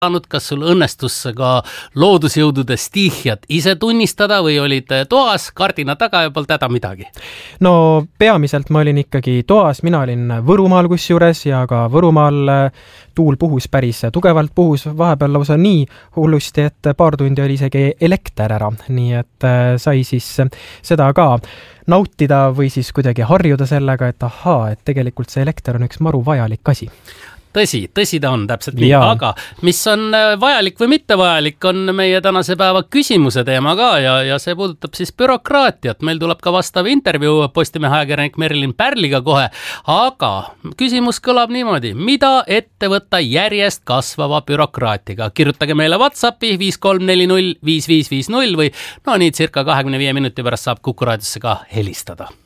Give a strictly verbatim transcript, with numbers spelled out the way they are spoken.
saanud, kas sul õnnestus ka loodusjõudude stiihiat ise tunnistada või olid toas kardina taga ja polnud häda midagi? No peamiselt ma olin ikkagi toas, mina olin Võrumaal kusjuures ja ka Võrumaal tuul puhus päris tugevalt, puhus vahepeal lausa nii hullusti, et paar tundi oli isegi elekter ära, nii et sai siis seda ka nautida või siis kuidagi harjuda sellega, et ahaa, et tegelikult see elekter on üks maru vajalik asi. Tõsi, tõsi ta on täpselt nii, aga mis on vajalik või mitte vajalik, on meie tänase päeva küsimuse teema ka ja, ja see puudutab siis bürokraatiat. Meil tuleb ka vastav intervjuu Postimehe ajakirjanik Merilin Pärliga kohe, aga küsimus kõlab niimoodi, mida ette võtta järjest kasvava bürokraatiga? Kirjutage meile WhatsAppi viis kolm neli null viis viis viis null või no nii circa kahekümne viie minuti pärast saab Kuku raadiosse ka helistada.